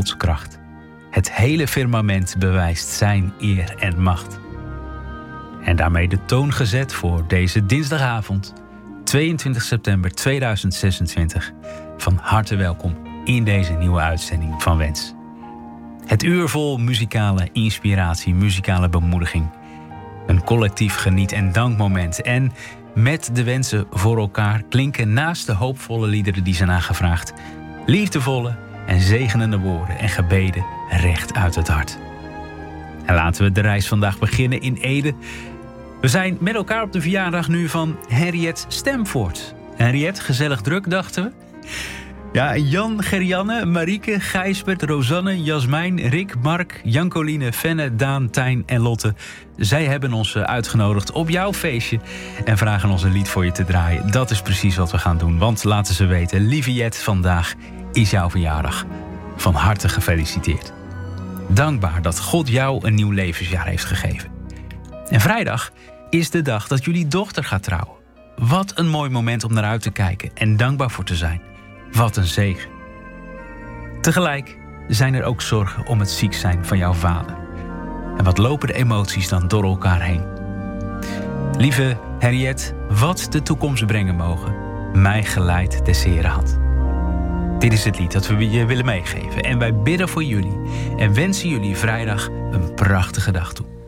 Gods kracht. Het hele firmament bewijst zijn eer en macht. En daarmee de toon gezet voor deze dinsdagavond, 22 september 2026. Van harte welkom in deze nieuwe uitzending van Wens. Het uur vol muzikale inspiratie, muzikale bemoediging. Een collectief geniet- en dankmoment. En met de wensen voor elkaar klinken naast de hoopvolle liederen die zijn aangevraagd liefdevolle en zegenende woorden en gebeden recht uit het hart. En laten we de reis vandaag beginnen in Ede. We zijn met elkaar op de verjaardag nu van Henriette Stemvoort. Henriette, gezellig druk, dachten we. Ja, Jan, Gerianne, Marieke, Gijsbert, Rosanne, Jasmijn, Rick, Mark, Jancoline, Fenne, Daan, Tijn en Lotte. Zij hebben ons uitgenodigd op jouw feestje en vragen ons een lied voor je te draaien. Dat is precies wat we gaan doen, want laten ze weten, lieve Jet, vandaag is jouw verjaardag. Van harte gefeliciteerd. Dankbaar dat God jou een nieuw levensjaar heeft gegeven. En vrijdag is de dag dat jullie dochter gaat trouwen. Wat een mooi moment om naar uit te kijken en dankbaar voor te zijn. Wat een zegen. Tegelijk zijn er ook zorgen om het ziek zijn van jouw vader. En wat lopen de emoties dan door elkaar heen? Lieve Henriette, wat de toekomst brengen mogen, mij geleidt des Heren hand. Dit is het lied dat we je willen meegeven. En wij bidden voor jullie en wensen jullie vrijdag een prachtige dag toe.